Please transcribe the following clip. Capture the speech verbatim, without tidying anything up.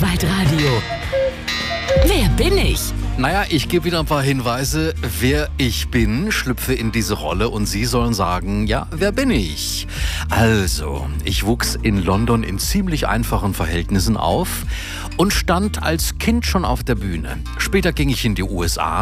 Hitweitradio. Wer bin ich? Naja, ich gebe wieder ein paar Hinweise, wer ich bin, schlüpfe in diese Rolle und Sie sollen sagen, ja, wer bin ich? Also, ich wuchs in London in ziemlich einfachen Verhältnissen auf und stand als Kind schon auf der Bühne. Später ging ich in die U S A.